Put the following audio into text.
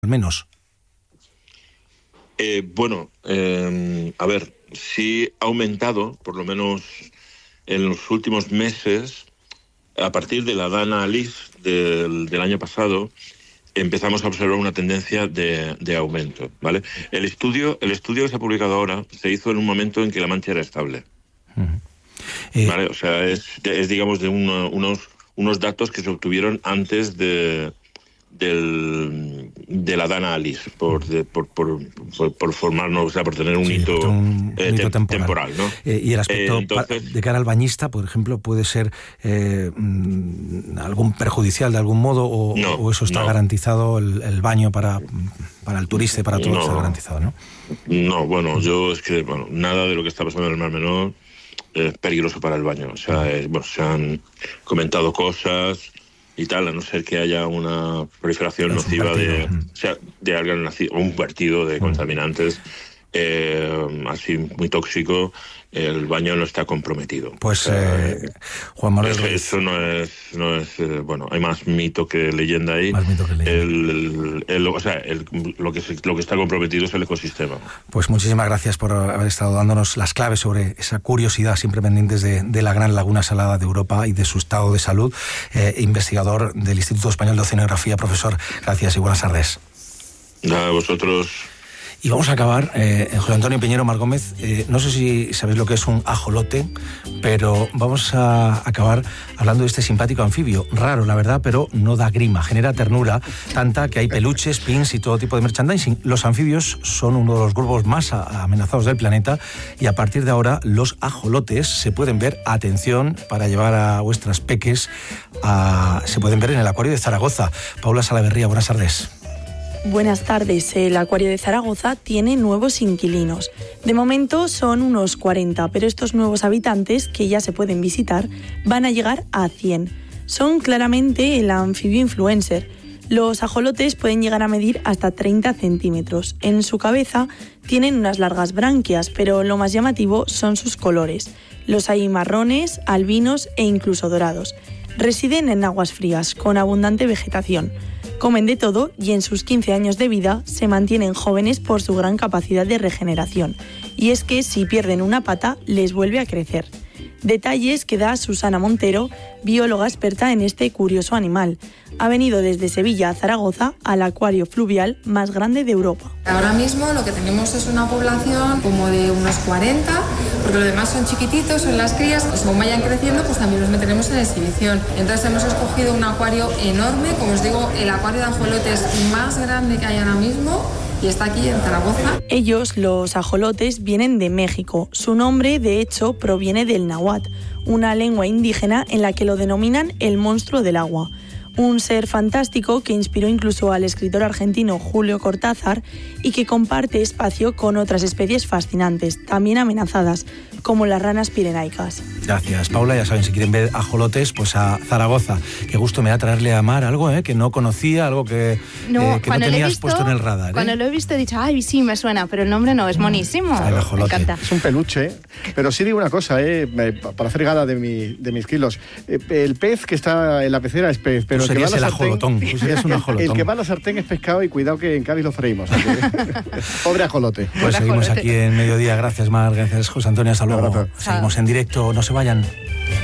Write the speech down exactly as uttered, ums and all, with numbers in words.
al menos. Eh, bueno, eh, a ver, sí ha aumentado, por lo menos en los últimos meses, a partir de la Dana Alice del, del año pasado, empezamos a observar una tendencia de, de aumento, ¿vale? El estudio, el estudio que se ha publicado ahora se hizo en un momento en que la mancha era estable. Uh-huh. eh... ¿Vale? O sea, es, es digamos, de una, unos, unos datos que se obtuvieron antes de... Del, de la Dana Alice por, de, por, por, por, por formarnos, o sea, por tener un sí, hito, un, eh, un hito tem, temporal, temporal ¿no? Eh, y el aspecto eh, entonces, pa, de cara al bañista, por ejemplo, puede ser eh, algún perjudicial de algún modo o, no, o eso está no. garantizado, el, el baño para, para el turista y para todo no, está garantizado, ¿no? No, bueno, yo es que bueno, nada de lo que está pasando en el Mar Menor es peligroso para el baño. O sea, es, bueno, se han comentado cosas y tal, a no ser que haya una proliferación es nociva de, o sea, de algas, un vertido de contaminantes eh, así muy tóxico, el baño no está comprometido. Pues o sea, eh, Juan Manuel eso, Ruiz. eso no es, no es eh, bueno, hay más mito que leyenda ahí. Más mito que leyenda. El, el, el, o sea, el, lo, que se, lo que está comprometido es el ecosistema. Pues muchísimas gracias por haber estado dándonos las claves sobre esa curiosidad siempre pendientes de, de la gran laguna salada de Europa y de su estado de salud. Eh, investigador del Instituto Español de Oceanografía, profesor, gracias y buenas tardes. A vosotros. Y vamos a acabar, eh, José Antonio Piñero Mar Gómez, eh, no sé si sabéis lo que es un ajolote, pero vamos a acabar hablando de este simpático anfibio, raro la verdad, pero no da grima, genera ternura, tanta que hay peluches, pins y todo tipo de merchandising. Los anfibios son uno de los grupos más amenazados del planeta y a partir de ahora los ajolotes se pueden ver, atención, para llevar a vuestras peques, a, se pueden ver en el acuario de Zaragoza. Paula Salaverría, buenas tardes. Buenas tardes. El acuario de Zaragoza tiene nuevos inquilinos. De momento son unos cuarenta, pero estos nuevos habitantes, que ya se pueden visitar, van a llegar a cien. Son claramente el anfibio influencer. Los ajolotes pueden llegar a medir hasta treinta centímetros. En su cabeza tienen unas largas branquias, pero lo más llamativo son sus colores. Los hay marrones, albinos e incluso dorados. Residen en aguas frías, con abundante vegetación. Comen de todo y en sus quince años de vida se mantienen jóvenes por su gran capacidad de regeneración. Y es que si pierden una pata, les vuelve a crecer. Detalles que da Susana Montero, bióloga experta en este curioso animal. Ha venido desde Sevilla a Zaragoza al acuario fluvial más grande de Europa. Ahora mismo lo que tenemos es una población como de unos cuarenta, porque los demás son chiquititos, son las crías, pues según vayan creciendo pues también los meteremos en exhibición. Entonces hemos escogido un acuario enorme, como os digo, el acuario de ajolotes más grande que hay ahora mismo. Y está aquí en Zaragoza. Ellos, los ajolotes, vienen de México. Su nombre, de hecho, proviene del náhuatl, una lengua indígena en la que lo denominan el monstruo del agua. Un ser fantástico que inspiró incluso al escritor argentino Julio Cortázar y que comparte espacio con otras especies fascinantes, también amenazadas, como las ranas pirenaicas. Gracias, Paula. Ya saben, si quieren ver ajolotes, pues a Zaragoza. Qué gusto me da traerle a Mar algo eh, que no conocía, algo que no, eh, que no tenías visto, puesto en el radar. ¿eh? Cuando lo he visto he dicho, ay, sí, me suena, pero el nombre no, es monísimo. El ajolote. Me encanta. Es un peluche, pero sí digo una cosa, eh, para hacer gala de, mi, de mis kilos. Eh, el pez que está en la pecera es pez, pero Tú el que va a la el sartén, ajolotón. Tú serías un ajolotón. El que va a la sartén es pescado y cuidado que en Cádiz lo freímos. Así que, pobre ajolote. Pues Pobre seguimos ajolote. aquí en Mediodía. Gracias, Mar. Gracias, José Antonio. Hasta luego. Seguimos en directo. No se vayan.